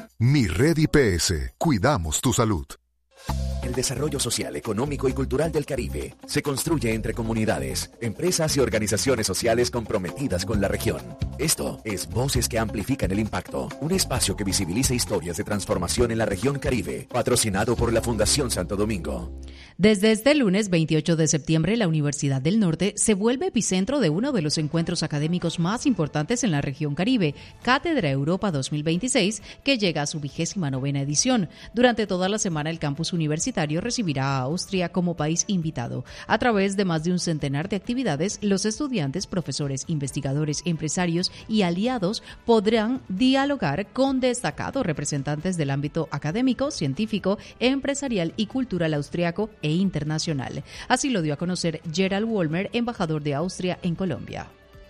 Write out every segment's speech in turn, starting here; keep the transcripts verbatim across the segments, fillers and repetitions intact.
Mi Red I P S. Cuidamos tu salud. El desarrollo social, económico y cultural del Caribe se construye entre comunidades, empresas y organizaciones sociales comprometidas con la región. Esto es Voces que Amplifican el Impacto, un espacio que visibiliza historias de transformación en la región Caribe, patrocinado por la Fundación Santo Domingo. Desde este lunes veintiocho de septiembre, la Universidad del Norte se vuelve epicentro de uno de los encuentros académicos más importantes en la región Caribe, Cátedra Europa dos mil veintiséis, que llega a su vigésima novena edición. Durante toda la semana, el campus universitario recibirá a Austria como país invitado. A través de más de un centenar de actividades, los estudiantes, profesores, investigadores, empresarios y aliados podrán dialogar con destacados representantes del ámbito académico, científico, empresarial y cultural austriaco e internacional. Así lo dio a conocer Gerald Wollmer, embajador de Austria en Colombia.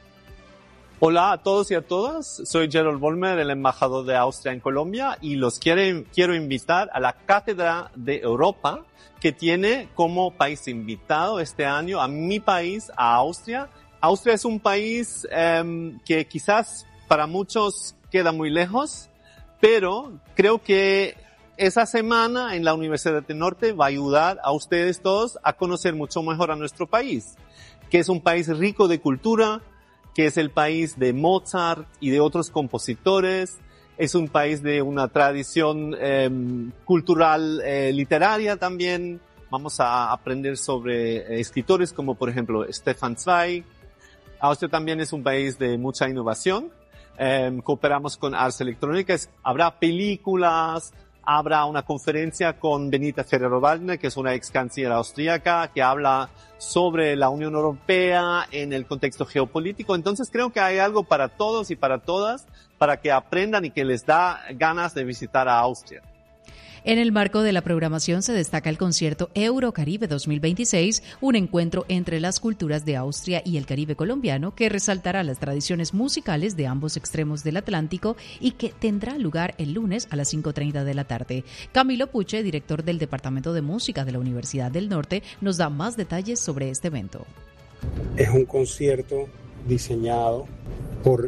Hola a todos y a todas, soy Gerald Wollmer, el embajador de Austria en Colombia, y los quiero, quiero invitar a la Cátedra de Europa, que tiene como país invitado este año a mi país, a Austria. Austria es un país eh, que quizás para muchos queda muy lejos, pero creo que esa semana en la Universidad del Norte va a ayudar a ustedes todos a conocer mucho mejor a nuestro país, que es un país rico de cultura, que es el país de Mozart y de otros compositores. Es un país de una tradición eh, cultural eh, literaria también. Vamos a aprender sobre eh, escritores como, por ejemplo, Stefan Zweig. Austria también es un país de mucha innovación. Eh, cooperamos con Ars Electronica. Habrá películas, habrá una conferencia con Benita Ferrero-Waldner, que es una ex canciller austríaca, que habla sobre la Unión Europea en el contexto geopolítico. Entonces creo que hay algo para todos y para todas, para que aprendan y que les da ganas de visitar a Austria. En el marco de la programación se destaca el concierto Eurocaribe dos mil veintiséis, un encuentro entre las culturas de Austria y el Caribe colombiano que resaltará las tradiciones musicales de ambos extremos del Atlántico y que tendrá lugar el lunes a las cinco treinta de la tarde. Camilo Puche, director del Departamento de Música de la Universidad del Norte, nos da más detalles sobre este evento. Es un concierto diseñado por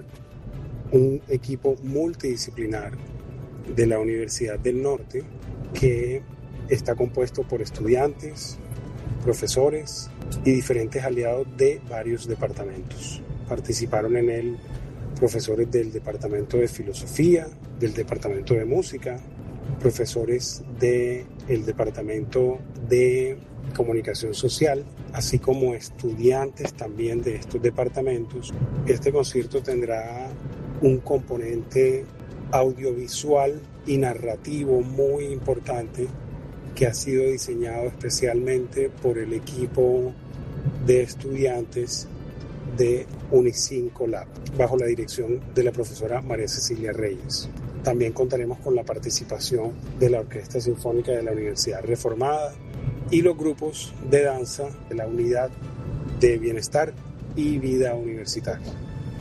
un equipo multidisciplinar de la Universidad del Norte, que está compuesto por estudiantes, profesores y diferentes aliados de varios departamentos. Participaron en él profesores del Departamento de Filosofía, del Departamento de Música, profesores del Departamento de Comunicación Social, así como estudiantes también de estos departamentos. Este concierto tendrá un componente audiovisual y narrativo muy importante que ha sido diseñado especialmente por el equipo de estudiantes de Unicinco Lab, bajo la dirección de la profesora María Cecilia Reyes. También contaremos con la participación de la Orquesta Sinfónica de la Universidad Reformada y los grupos de danza de la Unidad de Bienestar y Vida Universitaria.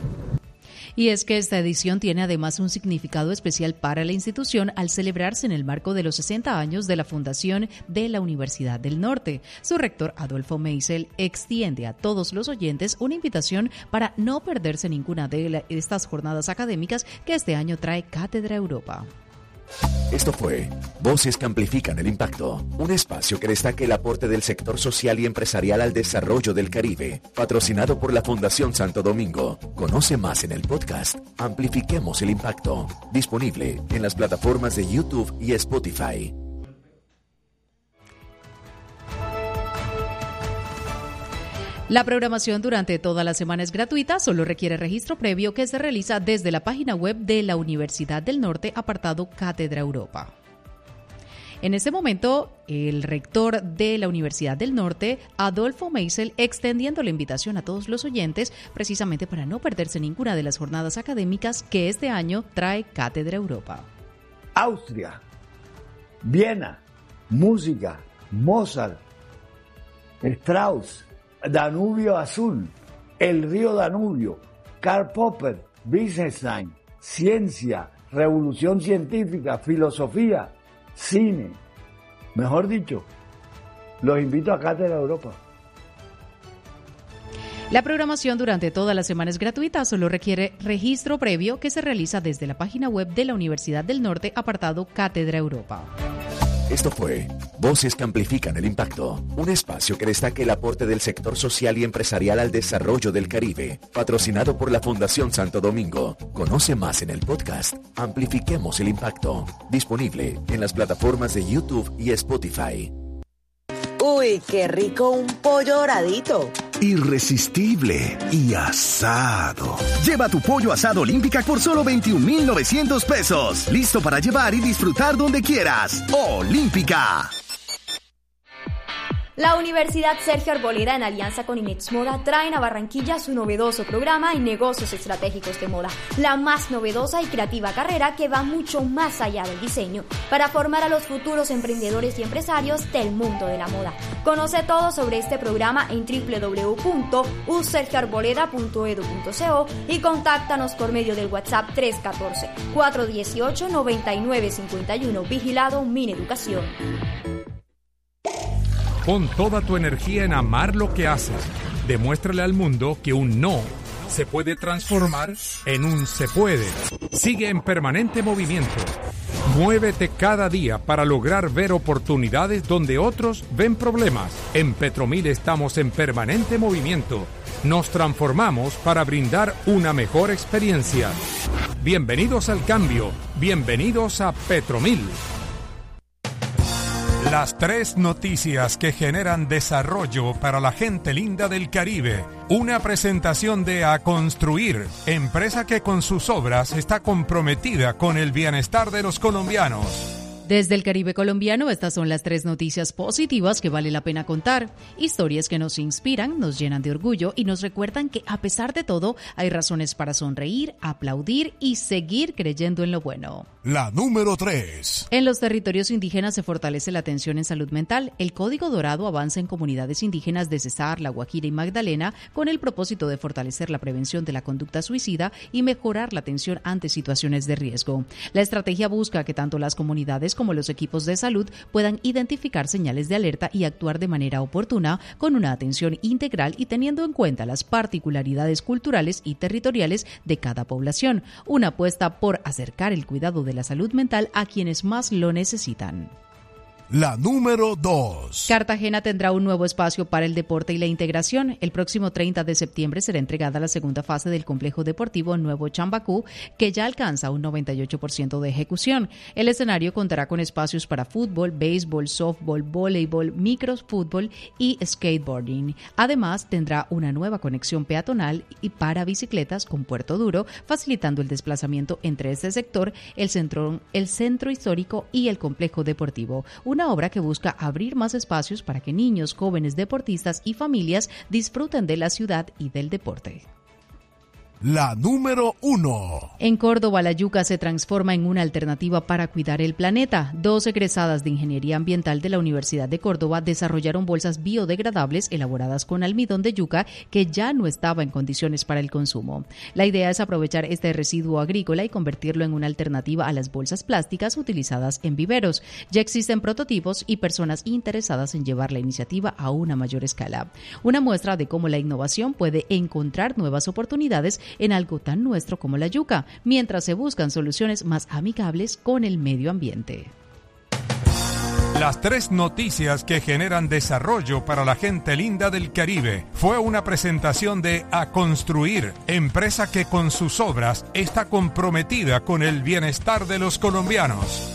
Y es que esta edición tiene además un significado especial para la institución al celebrarse en el marco de los sesenta años de la fundación de la Universidad del Norte. Su rector, Adolfo Meisel, extiende a todos los oyentes una invitación para no perderse ninguna de estas jornadas académicas que este año trae Cátedra Europa. Esto fue Voces que Amplifican el Impacto, un espacio que destaca el aporte del sector social y empresarial al desarrollo del Caribe, patrocinado por la Fundación Santo Domingo. Conoce más en el podcast Amplifiquemos el Impacto, disponible en las plataformas de YouTube y Spotify. La programación durante toda la semana es gratuita, solo requiere registro previo que se realiza desde la página web de la Universidad del Norte, apartado Cátedra Europa. En este momento, el rector de la Universidad del Norte, Adolfo Meisel, extendiendo la invitación a todos los oyentes, precisamente para no perderse ninguna de las jornadas académicas que este año trae Cátedra Europa. Austria, Viena, música, Mozart, Strauss, Danubio Azul, el río Danubio, Karl Popper, Wittgenstein, ciencia, revolución científica, filosofía, cine. Mejor dicho, los invito a Cátedra Europa. La programación durante toda la semana es gratuita, solo requiere registro previo que se realiza desde la página web de la Universidad del Norte, apartado Cátedra Europa. Esto fue Voces que Amplifican el Impacto, un espacio que destaca el aporte del sector social y empresarial al desarrollo del Caribe, patrocinado por la Fundación Santo Domingo. Conoce más en el podcast Amplifiquemos el Impacto, disponible en las plataformas de YouTube y Spotify. Uy, qué rico un pollo doradito. Irresistible y asado. Lleva tu pollo asado Olímpica por solo veintiún mil novecientos pesos. Listo para llevar y disfrutar donde quieras. Olímpica. La Universidad Sergio Arboleda, en alianza con Inex Moda, traen a Barranquilla su novedoso programa en negocios estratégicos de moda, la más novedosa y creativa carrera que va mucho más allá del diseño, para formar a los futuros emprendedores y empresarios del mundo de la moda. Conoce todo sobre este programa en doble u doble u doble u punto u sergio arboleda punto edu punto co y contáctanos por medio del WhatsApp tres uno cuatro, cuatro uno ocho, nueve nueve cinco uno, vigilado Mineducación. Pon toda tu energía en amar lo que haces. Demuéstrale al mundo que un no se puede transformar en un se puede. Sigue en permanente movimiento. Muévete cada día para lograr ver oportunidades donde otros ven problemas. En Petromil estamos en permanente movimiento. Nos transformamos para brindar una mejor experiencia. Bienvenidos al cambio. Bienvenidos a Petromil. Las tres noticias que generan desarrollo para la gente linda del Caribe. Una presentación de A Construir, empresa que con sus obras está comprometida con el bienestar de los colombianos. Desde el Caribe colombiano, estas son las tres noticias positivas que vale la pena contar. Historias que nos inspiran, nos llenan de orgullo y nos recuerdan que, a pesar de todo, hay razones para sonreír, aplaudir y seguir creyendo en lo bueno. La número tres. En los territorios indígenas se fortalece la atención en salud mental. El Código Dorado avanza en comunidades indígenas de Cesar, La Guajira y Magdalena con el propósito de fortalecer la prevención de la conducta suicida y mejorar la atención ante situaciones de riesgo. La estrategia busca que tanto las comunidades como los equipos de salud puedan identificar señales de alerta y actuar de manera oportuna con una atención integral y teniendo en cuenta las particularidades culturales y territoriales de cada población. Una apuesta por acercar el cuidado de la salud mental a quienes más lo necesitan. La número dos. Cartagena tendrá un nuevo espacio para el deporte y la integración. El próximo treinta de septiembre será entregada la segunda fase del complejo deportivo Nuevo Chambacú, que ya alcanza un noventa y ocho por ciento de ejecución. El escenario contará con espacios para fútbol, béisbol, softball, voleibol, microfútbol y skateboarding. Además, tendrá una nueva conexión peatonal y para bicicletas con Puerto Duro, facilitando el desplazamiento entre este sector, el centro, el centro histórico y el complejo deportivo. Una obra que busca abrir más espacios para que niños, jóvenes deportistas y familias disfruten de la ciudad y del deporte. La número uno. En Córdoba, la yuca se transforma en una alternativa para cuidar el planeta. Dos egresadas de Ingeniería Ambiental de la Universidad de Córdoba desarrollaron bolsas biodegradables elaboradas con almidón de yuca que ya no estaba en condiciones para el consumo. La idea es aprovechar este residuo agrícola y convertirlo en una alternativa a las bolsas plásticas utilizadas en viveros. Ya existen prototipos y personas interesadas en llevar la iniciativa a una mayor escala. Una muestra de cómo la innovación puede encontrar nuevas oportunidades en algo tan nuestro como la yuca, mientras se buscan soluciones más amigables con el medio ambiente. Las tres noticias que generan desarrollo para la gente linda del Caribe fue una presentación de A Construir, empresa que con sus obras está comprometida con el bienestar de los colombianos.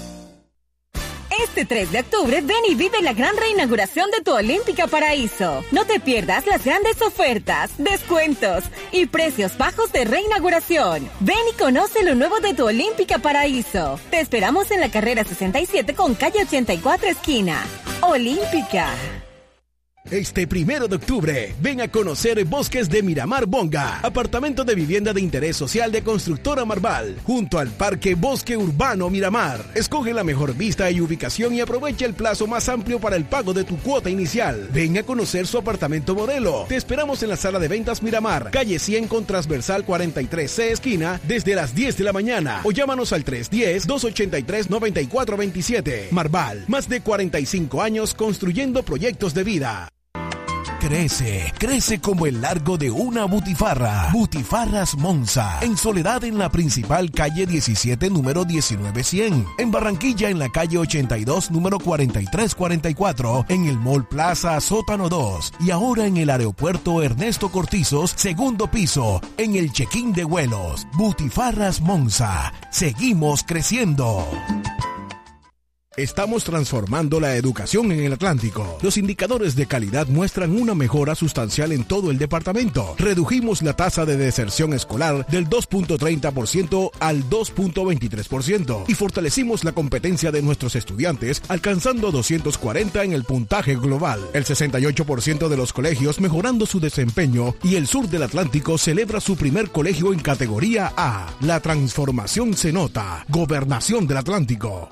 Este tres de octubre ven y vive la gran reinauguración de tu Olímpica Paraíso. No te pierdas las grandes ofertas, descuentos y precios bajos de reinauguración. Ven y conoce lo nuevo de tu Olímpica Paraíso. Te esperamos en la carrera sesenta y siete con calle ochenta y cuatro esquina. Olímpica. Este primero de octubre, ven a conocer Bosques de Miramar Bonga, apartamento de vivienda de interés social de Constructora Marval, junto al Parque Bosque Urbano Miramar. Escoge la mejor vista y ubicación y aprovecha el plazo más amplio para el pago de tu cuota inicial. Ven a conocer su apartamento modelo. Te esperamos en la sala de ventas Miramar, calle cien con transversal cuarenta y tres C esquina, desde las diez de la mañana, o llámanos al tres uno cero, dos ocho tres, nueve cuatro dos siete. Marval, más de cuarenta y cinco años construyendo proyectos de vida. crece, crece como el largo de una butifarra. Butifarras Monza, en Soledad en la principal calle diecisiete, número diecinueve cien. En Barranquilla en la calle ochenta y dos, número cuarenta y tres cuarenta y cuatro. En el Mall Plaza Sótano dos. Y ahora en el aeropuerto Ernesto Cortizos, segundo piso, en el check-in de vuelos. Butifarras Monza. Seguimos creciendo. Estamos transformando la educación en el Atlántico. Los indicadores de calidad muestran una mejora sustancial en todo el departamento. Redujimos la tasa de deserción escolar del dos punto treinta por ciento al dos punto veintitrés por ciento y fortalecimos la competencia de nuestros estudiantes, alcanzando doscientos cuarenta en el puntaje global. El sesenta y ocho por ciento de los colegios mejorando su desempeño y el sur del Atlántico celebra su primer colegio en categoría A. La transformación se nota. Gobernación del Atlántico.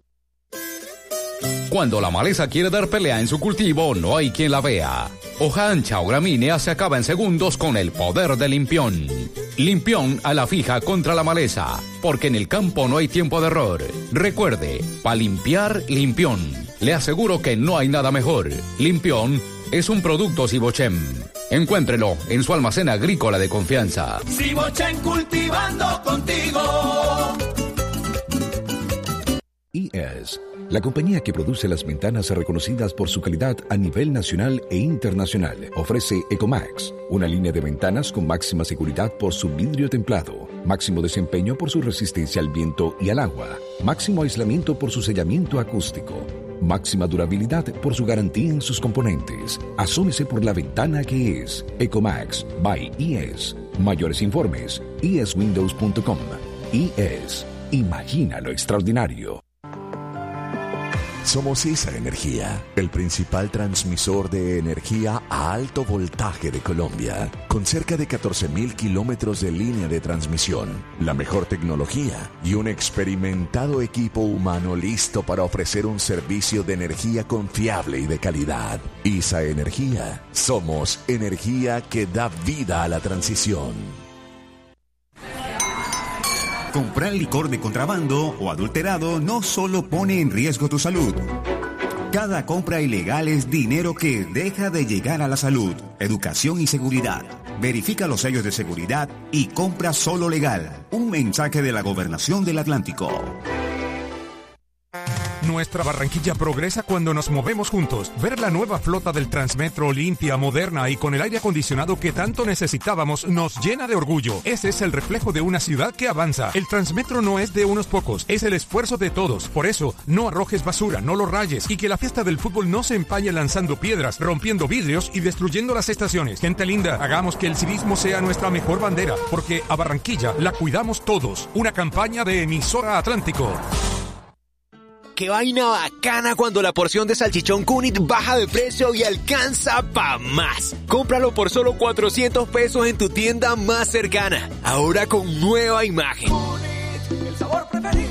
Cuando la maleza quiere dar pelea en su cultivo, no hay quien la vea. Hoja ancha o gramínea se acaba en segundos con el poder de Limpión. Limpión a la fija contra la maleza, porque en el campo no hay tiempo de error. Recuerde, para limpiar, Limpión. Le aseguro que no hay nada mejor. Limpión es un producto Sibochem. Encuéntrelo en su almacén agrícola de confianza. Sibochem, cultivando contigo. I E S, la compañía que produce las ventanas reconocidas por su calidad a nivel nacional e internacional, ofrece Ecomax, una línea de ventanas con máxima seguridad por su vidrio templado, máximo desempeño por su resistencia al viento y al agua, máximo aislamiento por su sellamiento acústico, máxima durabilidad por su garantía en sus componentes. Asómese por la ventana que es Ecomax by I E S. Mayores informes, i es windows punto com. I E S, imagina lo extraordinario. Somos I S A Energía, el principal transmisor de energía a alto voltaje de Colombia, con cerca de catorce mil kilómetros de línea de transmisión, la mejor tecnología y un experimentado equipo humano listo para ofrecer un servicio de energía confiable y de calidad. I S A Energía, somos energía que da vida a la transición. Comprar licor de contrabando o adulterado no solo pone en riesgo tu salud. Cada compra ilegal es dinero que deja de llegar a la salud, educación y seguridad. Verifica los sellos de seguridad y compra solo legal. Un mensaje de la Gobernación del Atlántico. Nuestra Barranquilla progresa cuando nos movemos juntos. Ver la nueva flota del Transmetro limpia, moderna y con el aire acondicionado que tanto necesitábamos nos llena de orgullo. Ese es el reflejo de una ciudad que avanza. El Transmetro no es de unos pocos, es el esfuerzo de todos. Por eso, no arrojes basura, no lo rayes y que la fiesta del fútbol no se empañe lanzando piedras, rompiendo vidrios y destruyendo las estaciones. Gente linda, hagamos que el civismo sea nuestra mejor bandera, porque a Barranquilla la cuidamos todos. Una campaña de Emisora Atlántico. ¡Qué vaina bacana cuando la porción de salchichón Cunit baja de precio y alcanza pa' más! Cómpralo por solo cuatrocientos pesos en tu tienda más cercana. Ahora con nueva imagen. Cunit, el sabor preferido.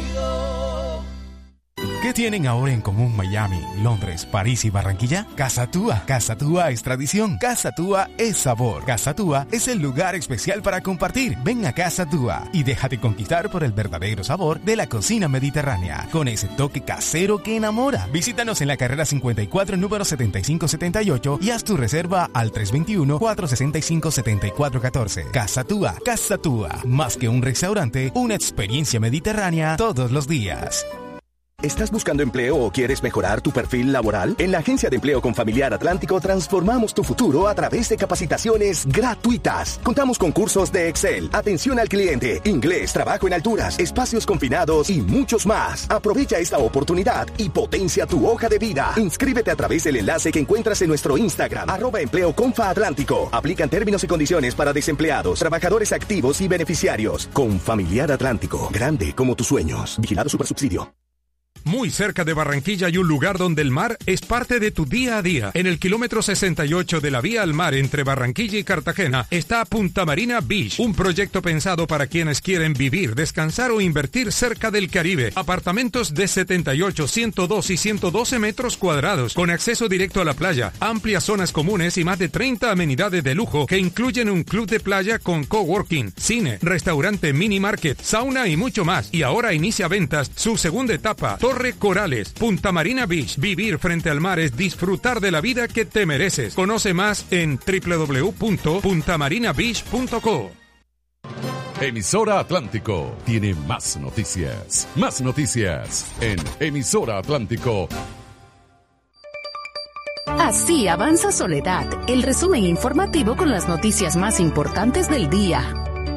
¿Qué tienen ahora en común Miami, Londres, París y Barranquilla? Casa Túa. Casa Túa es tradición. Casa Túa es sabor. Casa Túa es el lugar especial para compartir. Ven a Casa Túa y déjate conquistar por el verdadero sabor de la cocina mediterránea, con ese toque casero que enamora. Visítanos en la carrera cincuenta y cuatro, número setenta y cinco setenta y ocho y haz tu reserva al tres dos uno, cuatro seis cinco, siete cuatro uno cuatro. Casa Túa. Casa Túa. Más que un restaurante, una experiencia mediterránea todos los días. ¿Estás buscando empleo o quieres mejorar tu perfil laboral? En la Agencia de Empleo Confamiliar Atlántico transformamos tu futuro a través de capacitaciones gratuitas. Contamos con cursos de Excel, atención al cliente, inglés, trabajo en alturas, espacios confinados y muchos más. Aprovecha esta oportunidad y potencia tu hoja de vida. Inscríbete a través del enlace que encuentras en nuestro Instagram, arroba Empleo Confa Atlántico. Aplican términos y condiciones para desempleados, trabajadores activos y beneficiarios. Confamiliar Atlántico, grande como tus sueños. Vigilado Supersubsidio. Muy cerca de Barranquilla hay un lugar donde el mar es parte de tu día a día. En el kilómetro sesenta y ocho de la vía al mar entre Barranquilla y Cartagena está Punta Marina Beach, un proyecto pensado para quienes quieren vivir, descansar o invertir cerca del Caribe. Apartamentos de setenta y ocho, ciento dos y ciento doce metros cuadrados, con acceso directo a la playa, amplias zonas comunes y más de treinta amenidades de lujo que incluyen un club de playa con coworking, cine, restaurante, mini market, sauna y mucho más. Y ahora inicia ventas su segunda etapa. Torre Corales, Punta Marina Beach. Vivir frente al mar es disfrutar de la vida que te mereces. Conoce más en doble u doble u doble u punto punta marina beach punto co. Emisora Atlántico tiene más noticias. Más noticias en Emisora Atlántico. Así avanza Soledad, el resumen informativo con las noticias más importantes del día.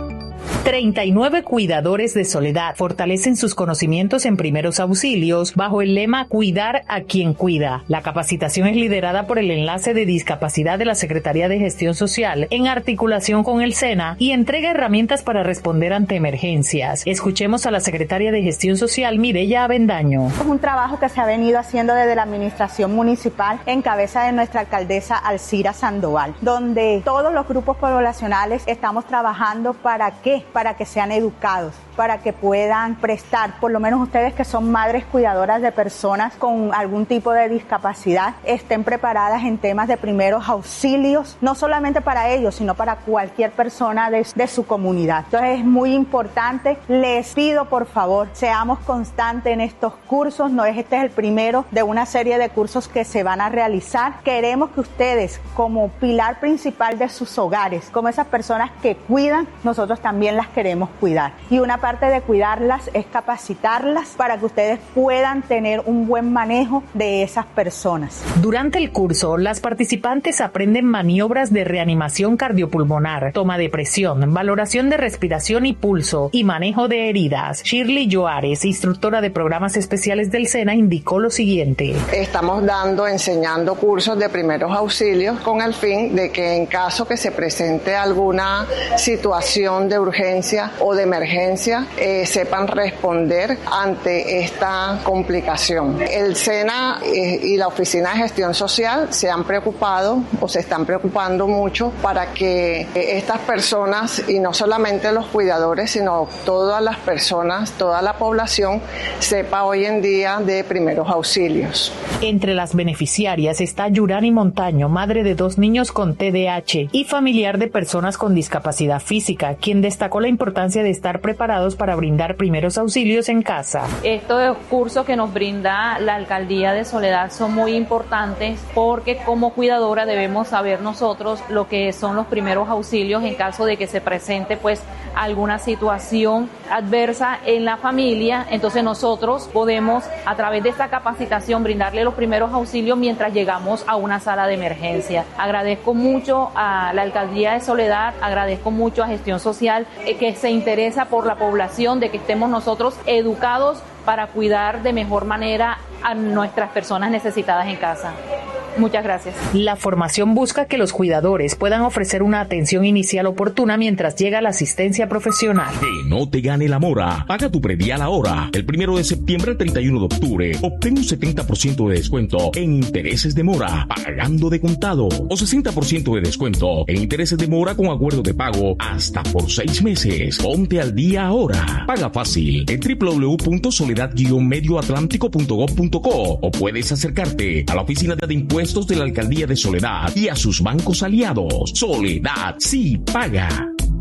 treinta y nueve cuidadores de Soledad fortalecen sus conocimientos en primeros auxilios bajo el lema Cuidar a quien cuida. La capacitación es liderada por el Enlace de Discapacidad de la Secretaría de Gestión Social en articulación con el SENA y entrega herramientas para responder ante emergencias. Escuchemos a la secretaria de Gestión Social, Mireya Avendaño. Es un trabajo que se ha venido haciendo desde la administración municipal en cabeza de nuestra alcaldesa Alcira Sandoval, donde todos los grupos poblacionales estamos trabajando para qué, para que sean educados, para que puedan prestar, por lo menos ustedes que son madres cuidadoras de personas con algún tipo de discapacidad, estén preparadas en temas de primeros auxilios, no solamente para ellos, sino para cualquier persona de, de su comunidad. Entonces es muy importante, les pido por favor, seamos constantes en estos cursos, no es este es el primero de una serie de cursos que se van a realizar. Queremos que ustedes, como pilar principal de sus hogares, como esas personas que cuidan, nosotros también las queremos cuidar. Y una parte de cuidarlas es capacitarlas para que ustedes puedan tener un buen manejo de esas personas. Durante el curso, las participantes aprenden maniobras de reanimación cardiopulmonar, toma de presión, valoración de respiración y pulso y manejo de heridas. Shirley Joares, instructora de programas especiales del SENA, indicó lo siguiente. Estamos dando, enseñando cursos de primeros auxilios con el fin de que en caso que se presente alguna situación de urgencia o de emergencia, eh, sepan responder ante esta complicación. El SENA eh, y la Oficina de Gestión Social se han preocupado o se están preocupando mucho para que eh, estas personas, y no solamente los cuidadores, sino todas las personas, toda la población, sepa hoy en día de primeros auxilios. Entre las beneficiarias está Yurani Montaño, madre de dos niños con T D A H y familiar de personas con discapacidad física, quien destacó la importancia de estar preparados para brindar primeros auxilios en casa. Estos cursos que nos brinda la Alcaldía de Soledad son muy importantes porque como cuidadora debemos saber nosotros lo que son los primeros auxilios en caso de que se presente pues alguna situación adversa en la familia. Entonces nosotros podemos a través de esta capacitación brindarle los primeros auxilios mientras llegamos a una sala de emergencia. Agradezco mucho a la Alcaldía de Soledad, agradezco mucho a Gestión Social eh, que se interesa por la población, de que estemos nosotros educados para cuidar de mejor manera a nuestras personas necesitadas en casa. Muchas gracias. La formación busca que los cuidadores puedan ofrecer una atención inicial oportuna mientras llega la asistencia profesional. Que no te gane la mora. Paga tu predial ahora. El primero de septiembre al treinta y uno de octubre. Obtén un setenta por ciento de descuento en intereses de mora, pagando de contado. O sesenta por ciento de descuento en intereses de mora con acuerdo de pago hasta por seis meses. Ponte al día ahora. Paga fácil en doble u doble u doble u punto soledad guion medio atlántico punto gob punto co o puedes acercarte a la oficina de impuestos de la Alcaldía de Soledad y a sus bancos aliados. Soledad sí paga.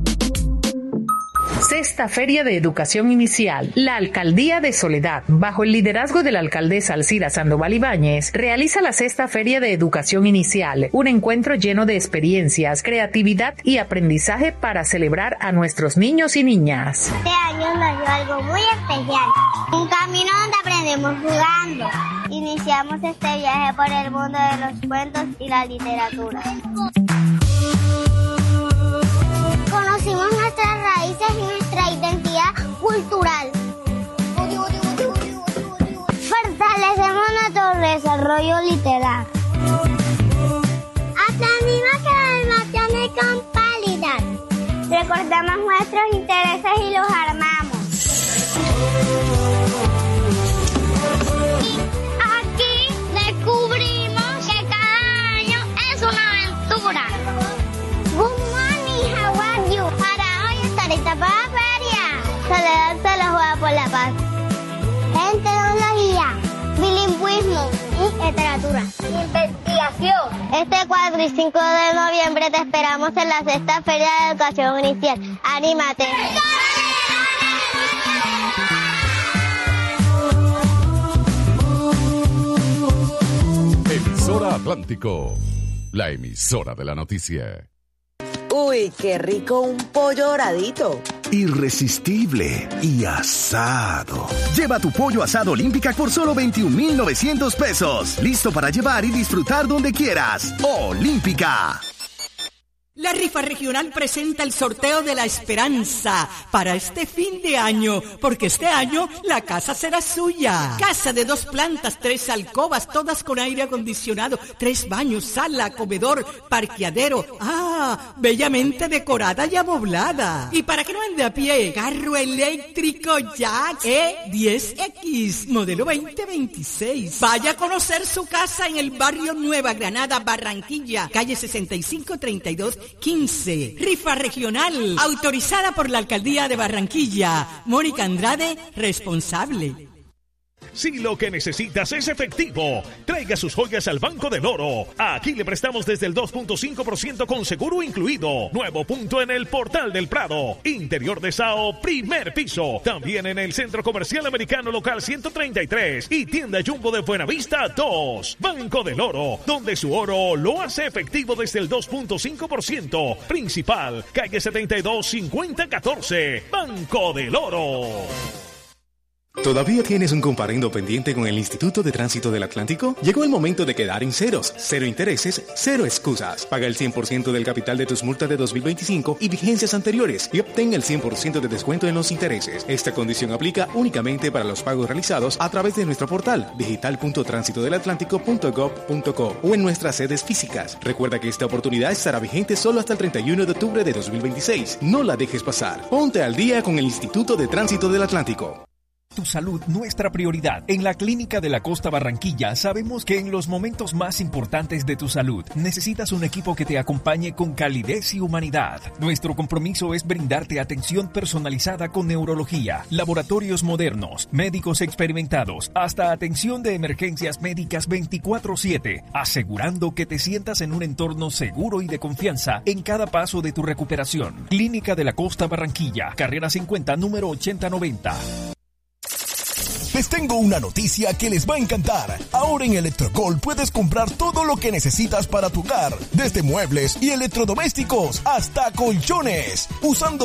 Sexta Feria de Educación Inicial. La Alcaldía de Soledad, bajo el liderazgo de la alcaldesa Alcira Sandoval Ibáñez, realiza la Sexta Feria de Educación Inicial, un encuentro lleno de experiencias, creatividad y aprendizaje para celebrar a nuestros niños y niñas. Este año nos dio algo muy especial, un camino donde aprendemos jugando. Iniciamos este viaje por el mundo de los cuentos y la literatura. Conocimos nuestras raíces y nuestra identidad cultural. Fortalecemos nuestro desarrollo literal. Aprendimos que la emoción con calidad. Recordamos nuestros intereses y los armamos. Y aquí descubrimos que cada año es una aventura. Para hoy estarita para la feria. Soledad se lo juega por la paz. En tecnología, bilingüismo y literatura. Investigación. Este cuatro y cinco de noviembre te esperamos en la Sexta Feria de Educación Inicial. ¡Anímate! Atlántico, la emisora de la noticia. Uy, qué rico un pollo doradito. Irresistible y asado. Lleva tu pollo asado Olímpica por solo veintiún mil novecientos pesos. Listo para llevar y disfrutar donde quieras. Olímpica. La rifa regional presenta el sorteo de la esperanza para este fin de año, porque este año la casa será suya. Casa de dos plantas, tres alcobas, todas con aire acondicionado, tres baños, sala, comedor, parqueadero. Ah, bellamente decorada y amoblada. Y para que no ande a pie, carro eléctrico Jack E diez X, modelo veinte veintiséis. Vaya a conocer su casa en el barrio Nueva Granada, Barranquilla, calle sesenta y cinco treinta y dos quince. Rifa regional, autorizada por la Alcaldía de Barranquilla. Mónica Andrade, responsable. Si lo que necesitas es efectivo, traiga sus joyas al Banco del Oro. Aquí le prestamos desde el dos punto cinco por ciento con seguro incluido. Nuevo punto en el Portal del Prado. Interior de Sao, primer piso. También en el Centro Comercial Americano Local ciento treinta y tres y Tienda Jumbo de Buenavista dos. Banco del Oro, donde su oro lo hace efectivo desde el dos punto cinco por ciento. Principal, calle setenta y dos cincuenta catorce. Banco del Oro. ¿Todavía tienes un comparendo pendiente con el Instituto de Tránsito del Atlántico? Llegó el momento de quedar en ceros, cero intereses, cero excusas. Paga el cien por ciento del capital de tus multas de dos mil veinticinco y vigencias anteriores y obtén el cien por ciento de descuento en los intereses. Esta condición aplica únicamente para los pagos realizados a través de nuestro portal digital punto tránsito del atlántico punto gob punto co o en nuestras sedes físicas. Recuerda que esta oportunidad estará vigente solo hasta el treinta y uno de octubre de dos mil veintiséis. No la dejes pasar. Ponte al día con el Instituto de Tránsito del Atlántico. Tu salud, nuestra prioridad. En la Clínica de la Costa Barranquilla sabemos que en los momentos más importantes de tu salud necesitas un equipo que te acompañe con calidez y humanidad. Nuestro compromiso es brindarte atención personalizada con neurología, laboratorios modernos, médicos experimentados, hasta atención de emergencias médicas veinticuatro siete, asegurando que te sientas en un entorno seguro y de confianza en cada paso de tu recuperación. Clínica de la Costa Barranquilla, carrera cincuenta, número ochenta noventa. Les tengo una noticia que les va a encantar. Ahora en Electrocol puedes comprar todo lo que necesitas para tu hogar, desde muebles y electrodomésticos hasta colchones, usando